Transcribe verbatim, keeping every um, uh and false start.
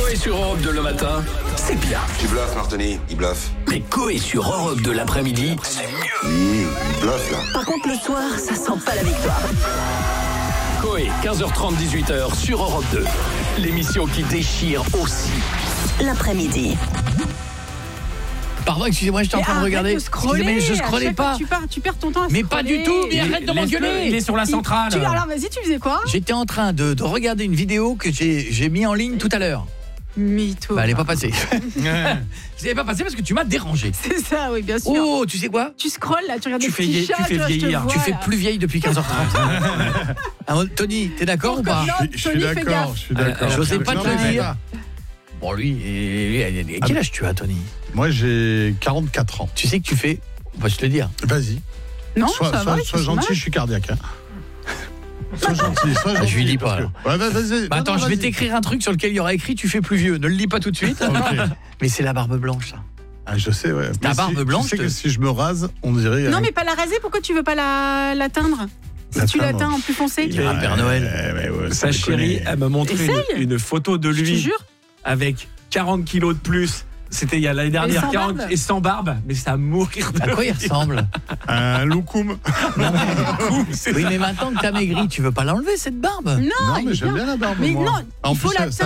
Coé sur Europe deux le matin, c'est bien. Tu bluffes, Martini, il bluffe. Mais Coé sur Europe deux l'après-midi, c'est mieux. Mmh, il bluffe, là. Par contre, le soir, ça sent pas la victoire. Coé, quinze heures trente, dix-huit heures sur Europe deux. L'émission qui déchire aussi. L'après-midi. Pardon, excusez-moi, j'étais en train de regarder. De scroller, mais je scrollais pas. Tu, pars, tu perds ton temps à Mais scroller. pas du tout, mais arrête de m'engueuler. Il est sur la centrale. Tu, alors vas-y, tu faisais quoi? J'étais en train de, de regarder une vidéo que j'ai j'ai mis en ligne tout à l'heure. Mytho. Bah, elle est pas passée. Elle est pas passée parce que tu m'as dérangé. C'est ça, oui, bien sûr. Oh, tu sais quoi? Tu scrolles là, tu regardes Tu des fais petits vieillir- chats, tu fais vois, je te vieillir. vois, Tu fais là. plus vieille depuis quinze heures trente. Ah, Tony, t'es d'accord ou pas? Non, Je suis Tony, fais d'accord, gaffe. je suis d'accord. Je sais pas Non, te mais le dire. pas. Bon, lui, et- et- et- quel âge tu as, Tony? Moi, j'ai quarante-quatre ans. Tu sais que tu fais... On va se le dire. Vas-y. Non, Sois, ça sois- va, sois c'est gentil, mal. je suis cardiaque. Hein. Sois gentil, sois Ah, gentil. je lui dis parce pas, que- Ouais, bah, vas-y. Bah, Non, attends, non, je vais vas-y. t'écrire un truc sur lequel il y aura écrit tu fais plus vieux. Ne le lis pas tout de suite. Ok. Mais c'est la barbe blanche, ça. Ah, je sais, ouais. Ta Mais barbe si- blanche, Tu sais te- que si je me rase, on dirait. Non, hein. mais pas la raser, pourquoi tu veux pas la l'atteindre? Si tu L'atteindre. l'atteins en plus foncé, Il tu est vois. un Père Noël. Ouais, ouais, ouais, Sa ça chérie, déconne. elle m'a montré Essaye. une, une photo de Je te lui jure. avec quarante kilos de plus. C'était il y a l'année dernière, sans quarante barbe. et sans barbe, mais c'est à mourir de À quoi il rire. ressemble? Un loukoum. Oui, mais maintenant que t'as maigri, tu veux pas l'enlever, cette barbe? Non, Non, il mais est j'aime bien. bien la barbe. Mais moi. non, En il faut plus, la ça-